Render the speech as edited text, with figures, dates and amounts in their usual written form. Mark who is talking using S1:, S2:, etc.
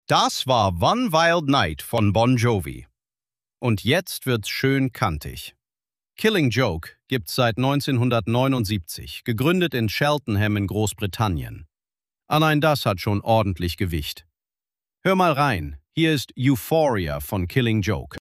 S1: Das war One Wild Night von Bon Jovi. Und jetzt wird's schön kantig. Killing Joke gibt's seit 1979, gegründet in Cheltenham in Großbritannien. Allein das hat schon ordentlich Gewicht. Hör mal rein, hier ist Euphoria von Killing Joke.